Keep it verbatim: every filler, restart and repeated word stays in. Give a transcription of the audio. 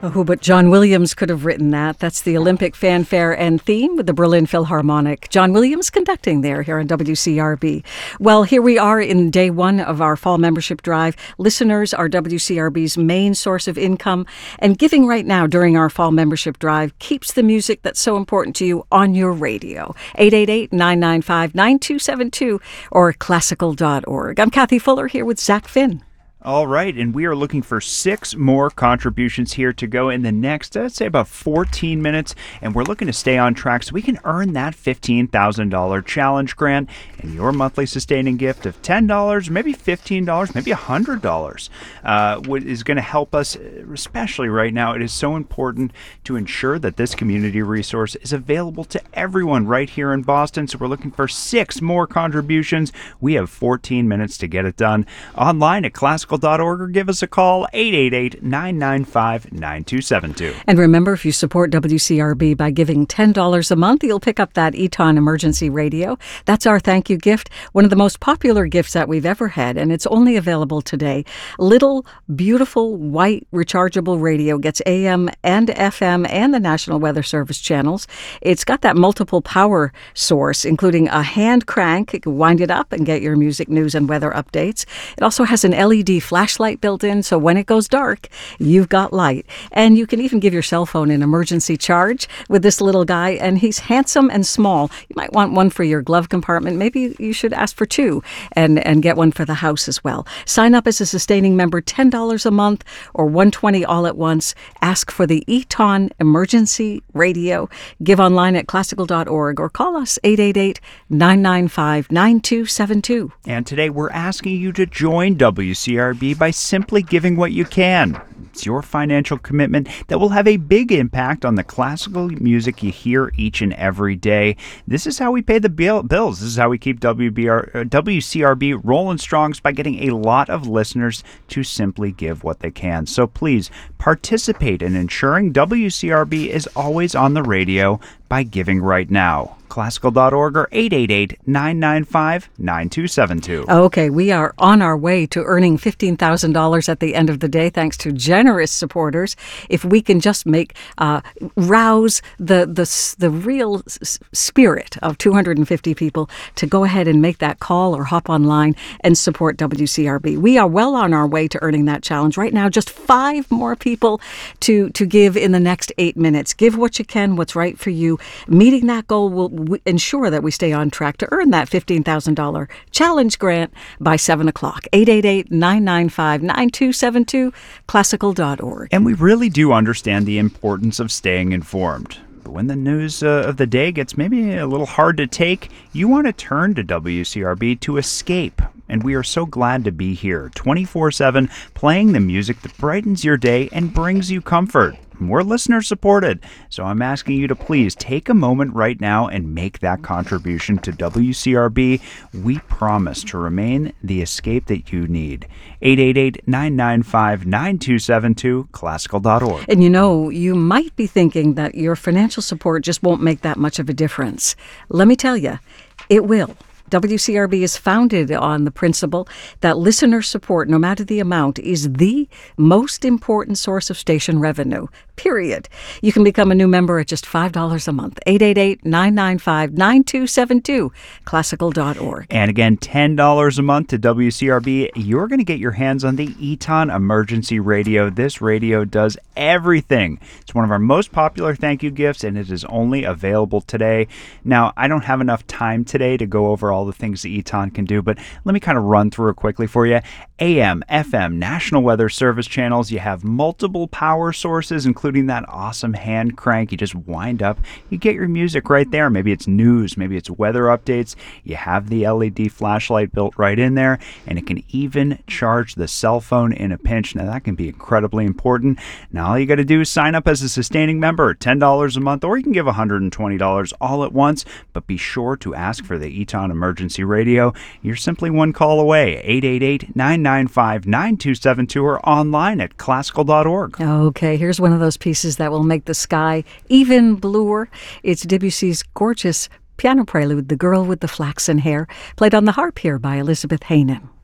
Oh, but John Williams could have written that. That's the Olympic fanfare and theme with the Berlin Philharmonic. John Williams conducting there here on W C R B. Well, here we are in day one of our fall membership drive. Listeners are W C R B's main source of income, and giving right now during our fall membership drive keeps the music that's so important to you on your radio. eight eight eight, nine nine five, nine two seven two or classical dot org. I'm Kathy Fuller here with Zach Finn. All right, and we are looking for six more contributions here to go in the next, I'd say about fourteen minutes, and we're looking to stay on track so we can earn that fifteen thousand dollars challenge grant and your monthly sustaining gift of ten dollars, maybe fifteen dollars, maybe one hundred dollars uh, what is going to help us, especially right now. It is so important to ensure that this community resource is available to everyone right here in Boston, so we're looking for six more contributions. We have fourteen minutes to get it done. Online at classical dot org or give us a call, eight eight eight, nine nine five, nine two seven two. And remember, if you support W C R B by giving ten dollars a month, you'll pick up that Eton Emergency Radio. That's our thank you gift, one of the most popular gifts that we've ever had, and it's only available today. Little, beautiful, white, rechargeable radio gets A M and F M and the National Weather Service channels. It's got that multiple power source, including a hand crank. You can wind it up and get your music, news, and weather updates. It also has an L E D flashlight built in, so when it goes dark, you've got light. And you can even give your cell phone an emergency charge with this little guy, and he's handsome and small. You might want one for your glove compartment. Maybe you should ask for two and, and get one for the house as well. Sign up as a sustaining member, ten dollars a month or one hundred twenty dollars all at once. Ask for the Eton Emergency Radio. Give online at classical dot org or call us eight eight eight, nine nine five, nine two seven two. And today we're asking you to join W C R B by simply giving what you can. It's your financial commitment that will have a big impact on the classical music you hear each and every day. This is how we pay the bill- bills. This is how we keep W B R, uh, W C R B rolling strong, by getting a lot of listeners to simply give what they can. So please participate in ensuring W C R B is always on the radio by giving right now. classical dot org or eight eight eight, nine nine five, nine two seven two. Okay, we are on our way to earning fifteen thousand dollars at the end of the day, thanks to generous supporters. If we can just make, uh, rouse the, the, the real s- spirit of two hundred fifty people to go ahead and make that call or hop online and support W C R B. We are well on our way to earning that challenge. Right now, just five more people to, to give in the next eight minutes. Give what you can, what's right for you. Meeting that goal will w- ensure that we stay on track to earn that fifteen thousand dollars challenge grant by seven o'clock. eight eight eight, nine nine five, nine two seven two, classical dot org. And we really do understand the importance of staying informed. But when the news uh, of the day gets maybe a little hard to take, you want to turn to W C R B to escape. And we are so glad to be here, twenty-four seven, playing the music that brightens your day and brings you comfort. We're listener supported, so I'm asking you to please take a moment right now and make that contribution to W C R B. We promise to remain the escape that you need. eight eight eight, nine nine five, nine two seven two, classical dot org. And you know, you might be thinking that your financial support just won't make that much of a difference. Let me tell you, it will. W C R B is founded on the principle that listener support, no matter the amount, is the most important source of station revenue, period. You can become a new member at just five dollars a month. eight eight eight, nine nine five, nine two seven two, classical dot org. And again, ten dollars a month to W C R B. You're going to get your hands on the Eton Emergency Radio. This radio does everything. It's one of our most popular thank you gifts, and it is only available today. Now, I don't have enough time today to go over all the things that Eton can do, but let me kind of run through it quickly for you. A M, F M, National Weather Service channels. You have multiple power sources, including that awesome hand crank. You just wind up, you get your music right there. Maybe it's news, maybe it's weather updates. You have the L E D flashlight built right in there, and it can even charge the cell phone in a pinch. Now, that can be incredibly important. Now, all you got to do is sign up as a sustaining member, ten dollars a month, or you can give one hundred twenty dollars all at once, but be sure to ask for the Eton Emergency Radio. You're simply one call away, eight eight eight, nine nine five, nine two seven two, or online at classical dot org. Okay, here's one of those pieces that will make the sky even bluer. It's Debussy's gorgeous piano prelude, The Girl with the Flaxen Hair, played on the harp here by Elizabeth Heynen.